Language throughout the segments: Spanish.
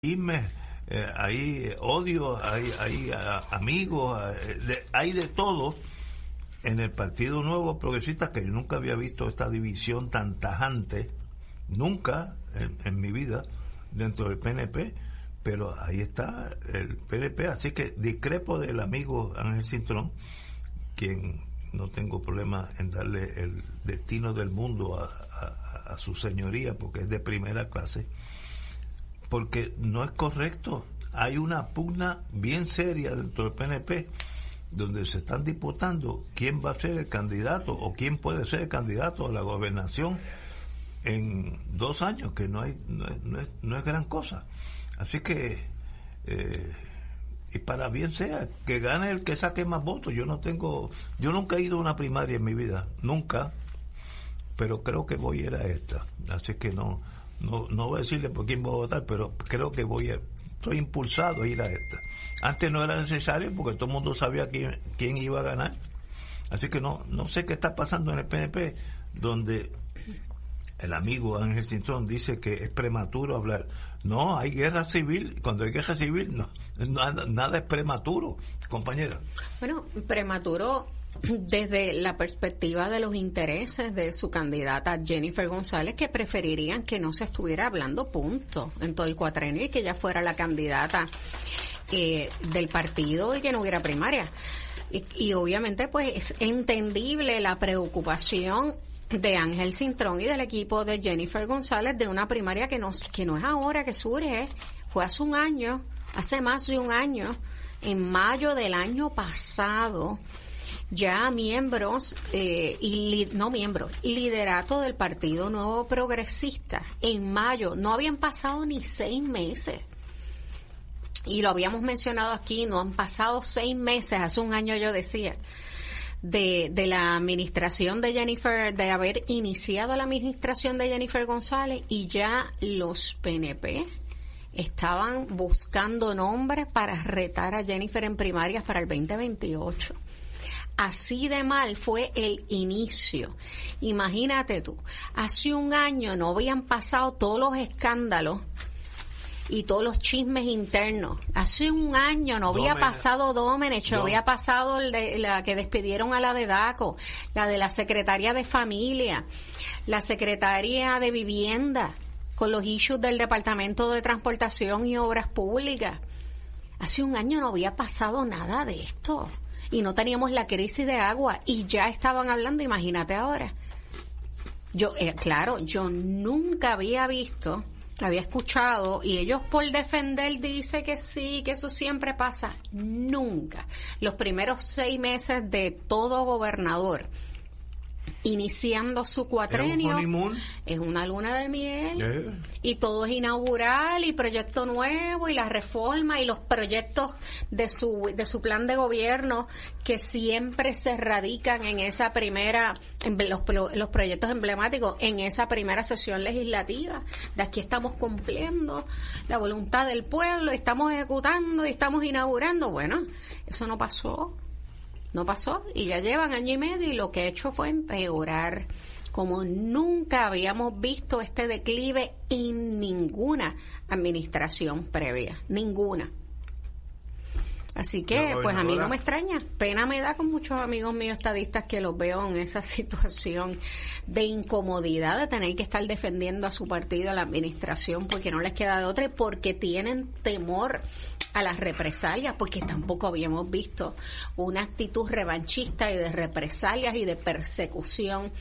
hay odio, hay amigos, hay de todo en el Partido Nuevo Progresista, que yo nunca había visto esta división tan tajante, nunca en mi vida, dentro del PNP, pero ahí está el PNP, así que discrepo del amigo Ángel Cintrón, quien no tengo problema en darle el destino del mundo a su señoría, porque es de primera clase, porque no es correcto. Hay una pugna bien seria dentro del PNP, donde se están disputando quién va a ser el candidato o quién puede ser el candidato a la gobernación en 2 años, que no es gran cosa. Así que y para bien sea que gane el que saque más votos. Yo nunca he ido a una primaria en mi vida, nunca, pero creo que voy a ir a esta. Así que no voy a decirle por quién voy a votar, pero creo que estoy impulsado a ir a esta. Antes no era necesario porque todo el mundo sabía quién iba a ganar. Así que no sé qué está pasando en el PNP, donde el amigo Ángel Cintrón dice que es prematuro hablar. No, hay guerra civil. Cuando hay guerra civil, nada es prematuro, compañera. Bueno, prematuro desde la perspectiva de los intereses de su candidata Jennifer González, que preferirían que no se estuviera hablando punto en todo el cuatrenio y que ella fuera la candidata del partido y que no hubiera primaria. Y obviamente pues es entendible la preocupación de Ángel Cintrón y del equipo de Jennifer González de una primaria que no es ahora que surge, fue hace más de un año, en mayo del año pasado. Ya liderato del Partido Nuevo Progresista, en mayo, no habían pasado ni 6 meses. Y lo habíamos mencionado aquí, no han pasado 6 meses, hace un año yo decía, de la administración de Jennifer, de haber iniciado la administración de Jennifer González, y ya los PNP estaban buscando nombres para retar a Jennifer en primarias para el 2028. Así de mal fue el inicio. Imagínate tú, hace un año no habían pasado todos los escándalos y todos los chismes internos. Hace un año no había pasado Domenech, no había pasado la que despidieron a la de DACO, la de la secretaria de Familia, la secretaria de Vivienda, con los issues del Departamento de Transportación y Obras Públicas. Hace un año no había pasado nada de esto. Y no teníamos la crisis de agua y ya estaban hablando, imagínate ahora. Yo nunca había visto, había escuchado, y ellos por defender dice que sí, que eso siempre pasa. Nunca. Los primeros 6 meses de todo gobernador iniciando su cuatrenio es una luna de miel, y todo es inaugural y proyecto nuevo y la reforma y los proyectos de su plan de gobierno que siempre se radican en esa primera, los proyectos emblemáticos en esa primera sesión legislativa. De aquí estamos cumpliendo la voluntad del pueblo, estamos ejecutando y estamos inaugurando. Bueno, eso no pasó y ya llevan año y medio y lo que ha hecho fue empeorar, como nunca habíamos visto este declive en ninguna administración previa, ninguna. Así que pues a mí no me extraña, pena me da con muchos amigos míos estadistas que los veo en esa situación de incomodidad de tener que estar defendiendo a su partido, a la administración, porque no les queda de otra y porque tienen temor a las represalias, porque tampoco habíamos visto una actitud revanchista y de represalias y de persecución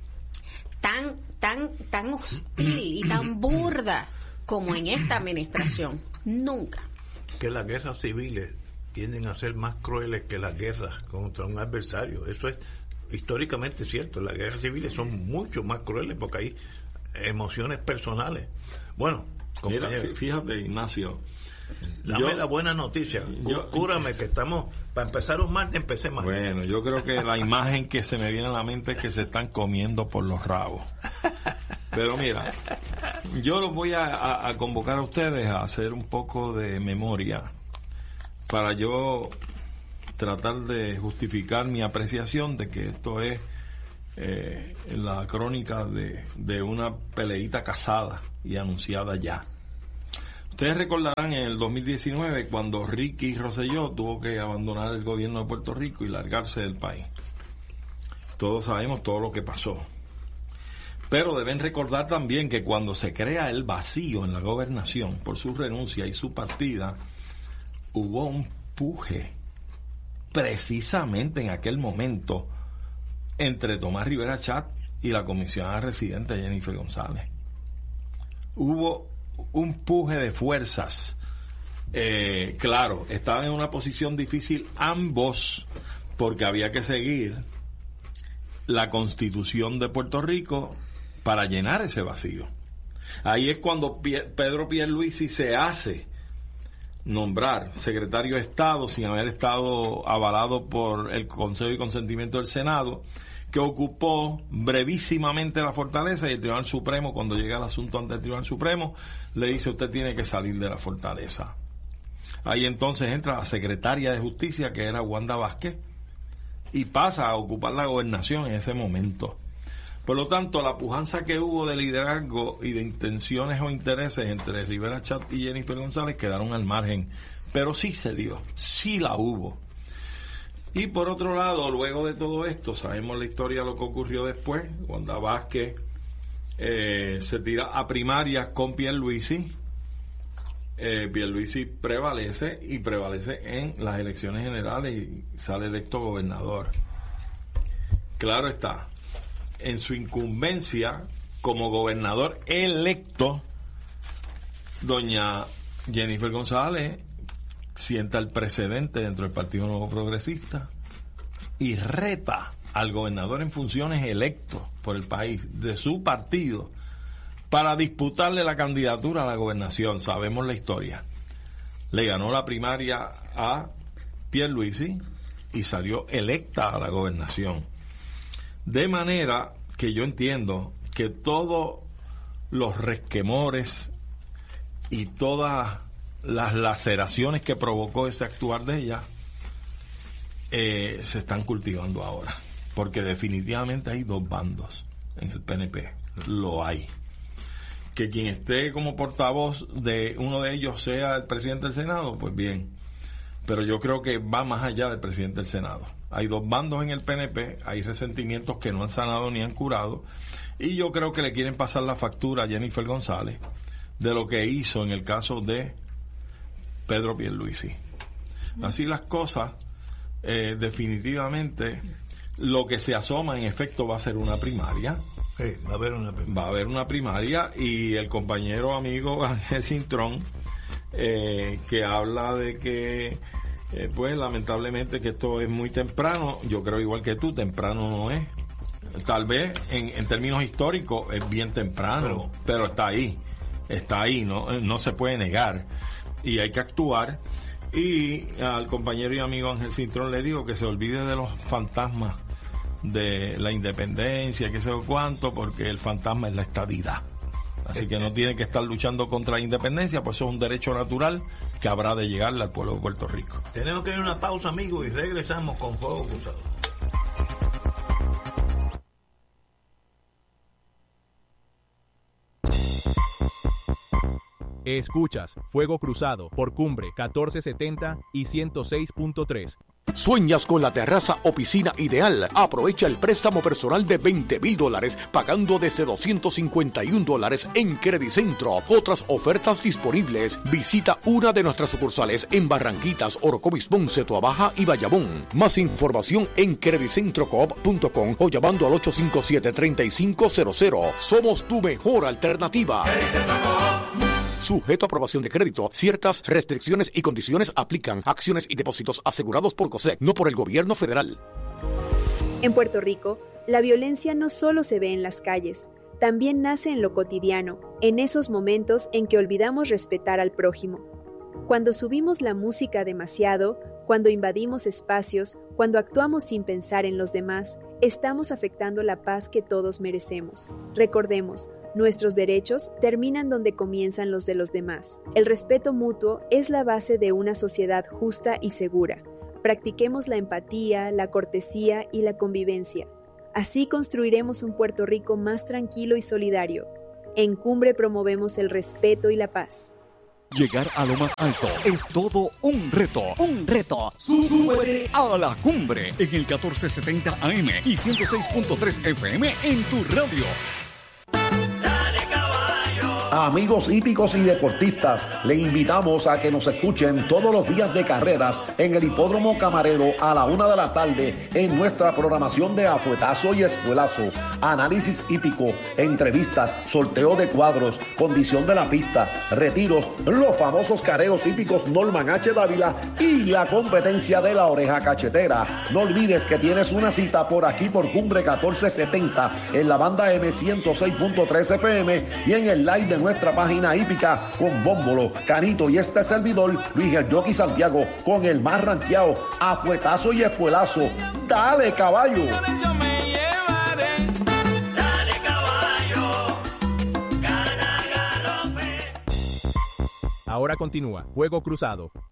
tan hostil y tan burda como en esta administración. Nunca. Que las guerras civiles tienden a ser más crueles que las guerras contra un adversario. Eso es históricamente cierto. Las guerras civiles son mucho más crueles porque hay emociones personales. Bueno, mira, fíjate, Ignacio, dame la buena noticia, cúrame que estamos, para empezar un martes empecé mal. Bueno, yo creo que la imagen que se me viene a la mente es que se están comiendo por los rabos. Pero mira, yo los voy a convocar a ustedes a hacer un poco de memoria para yo tratar de justificar mi apreciación de que esto es la crónica de una peleita casada y anunciada ya. Ustedes recordarán en el 2019 cuando Ricky Rosselló tuvo que abandonar el gobierno de Puerto Rico y largarse del país. Todos sabemos todo lo que pasó. Pero deben recordar también que cuando se crea el vacío en la gobernación por su renuncia y su partida, hubo un puje precisamente en aquel momento entre Tomás Rivera Chat y la comisionada residente Jennifer González. Hubo un puje de fuerzas. Claro, estaban en una posición difícil ambos porque había que seguir la Constitución de Puerto Rico para llenar ese vacío. Ahí es cuando Pedro Pierluisi se hace nombrar secretario de Estado sin haber estado avalado por el Consejo y Consentimiento del Senado, que ocupó brevísimamente la fortaleza, y el Tribunal Supremo, cuando llega el asunto ante el Tribunal Supremo, le dice: usted tiene que salir de la fortaleza. Ahí entonces entra la secretaria de Justicia, que era Wanda Vázquez, y pasa a ocupar la gobernación en ese momento. Por lo tanto, la pujanza que hubo de liderazgo y de intenciones o intereses entre Rivera Chat y Jennifer González quedaron al margen, pero sí se dio, sí la hubo. Y por otro lado, luego de todo esto, sabemos la historia, lo que ocurrió después. Wanda Vázquez se tira a primarias con Pierluisi. Pierluisi prevalece en las elecciones generales y sale electo gobernador. Claro está, en su incumbencia como gobernador electo, doña Jennifer González sienta el precedente dentro del Partido Nuevo Progresista y reta al gobernador en funciones electo por el país de su partido para disputarle la candidatura a la gobernación. Sabemos la historia. Le ganó la primaria a Pierluisi y salió electa a la gobernación. De manera que yo entiendo que todos los resquemores y todas las laceraciones que provocó ese actuar de ella se están cultivando ahora, porque definitivamente hay dos bandos en el PNP, lo hay. Que quien esté como portavoz de uno de ellos sea el presidente del Senado, pues bien, pero yo creo que va más allá del presidente del Senado. Hay dos bandos en el PNP, hay resentimientos que no han sanado ni han curado, y yo creo que le quieren pasar la factura a Jennifer González de lo que hizo en el caso de Pedro Pierluisi. Así las cosas, definitivamente lo que se asoma en efecto va a ser una primaria. Sí, va a haber una primaria y el compañero amigo Ángel Cintrón, que habla de que pues lamentablemente que esto es muy temprano. Yo creo igual que tú, temprano no es. Tal vez en términos históricos es bien temprano, pero está ahí, no se puede negar y hay que actuar. Y al compañero y amigo Ángel Cintrón le digo que se olvide de los fantasmas de la independencia, que sé yo cuánto, porque el fantasma es la estadidad. Así que no tiene que estar luchando contra la independencia, pues eso es un derecho natural que habrá de llegarle al pueblo de Puerto Rico. Tenemos que ir a una pausa, amigos, y regresamos con Fuego Cruzado. Escuchas Fuego Cruzado por Cumbre 1470 y 106.3. ¿Sueñas con la terraza o piscina ideal? Aprovecha el préstamo personal de $20,000 pagando desde $251 en Credicentro. Otras ofertas disponibles. Visita una de nuestras sucursales en Barranquitas, Orocovis, Ponce, Toabaja y Bayamón. Más información en credicentrocoop.com o llamando al 857-3500. Somos tu mejor alternativa. Sujeto a aprobación de crédito. Ciertas restricciones y condiciones aplican. Acciones y depósitos asegurados por COSEC, no por el gobierno federal. En Puerto Rico, la violencia no solo se ve en las calles, también nace en lo cotidiano, en esos momentos en que olvidamos respetar al prójimo. Cuando subimos la música demasiado, cuando invadimos espacios, cuando actuamos sin pensar en los demás, estamos afectando la paz que todos merecemos. Recordemos, nuestros derechos terminan donde comienzan los de los demás. El respeto mutuo es la base de una sociedad justa y segura. Practiquemos la empatía, la cortesía y la convivencia. Así construiremos un Puerto Rico más tranquilo y solidario. En Cumbre promovemos el respeto y la paz. Llegar a lo más alto es todo un reto. Un reto. Sube a la cumbre en el 1470 AM y 106.3 FM en tu radio. Amigos hípicos y deportistas, le invitamos a que nos escuchen todos los días de carreras en el Hipódromo Camarero a la 1 de la tarde en nuestra programación de Afuetazo y Espuelazo. Análisis hípico, entrevistas, sorteo de cuadros, condición de la pista, retiros, los famosos careos hípicos Norman H. Dávila y la competencia de la oreja cachetera. No olvides que tienes una cita por aquí por Cumbre 1470 en la banda M106.3 FM y en el live de nuestra página hípica con Bómbolo, Canito y este servidor, Luis el Jockey Santiago, con el más ranqueado, Afuetazo y Espuelazo. ¡Dale, caballo! Ahora continúa Fuego Cruzado.